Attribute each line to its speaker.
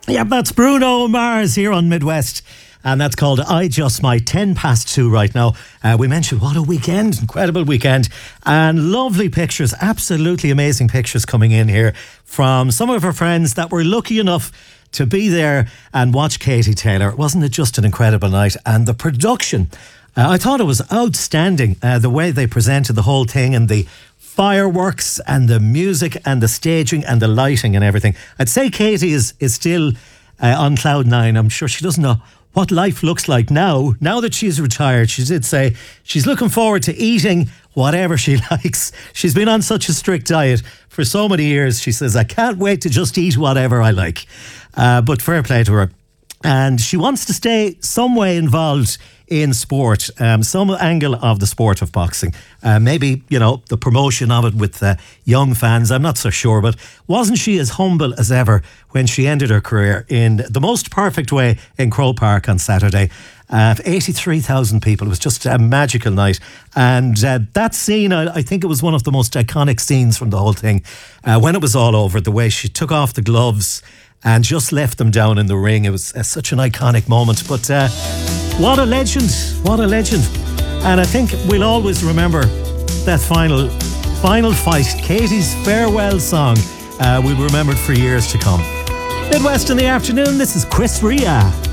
Speaker 1: Yep, that's Bruno Mars here on Midwest. And that's called I Just Might. 2:10 right now. We mentioned what a weekend, incredible weekend. And lovely pictures, absolutely amazing pictures coming in here from some of our friends that were lucky enough to be there and watch Katie Taylor. Wasn't it just an incredible night? And the production, I thought it was outstanding, the way they presented the whole thing and the fireworks and the music and the staging and the lighting and everything. I'd say Katie is still on cloud nine. I'm sure she doesn't know what life looks like now that she's retired. She did say she's looking forward to eating whatever she likes. She's been on such a strict diet for so many years. She says, I can't wait to just eat whatever I like. But fair play to her. And she wants to stay some way involved in sport, some angle of the sport of boxing. Maybe, the promotion of it with young fans, I'm not so sure. But wasn't she as humble as ever when she ended her career in the most perfect way in Croke Park on Saturday? 83,000 people. It was just a magical night. And that scene, I think it was one of the most iconic scenes from the whole thing. When it was all over, the way she took off the gloves and just left them down in the ring. It was such an iconic moment. But what a legend. What a legend. And I think we'll always remember that final fight. Katie's farewell song will be remembered for years to come. Midwest in the afternoon. This is Chris Ria.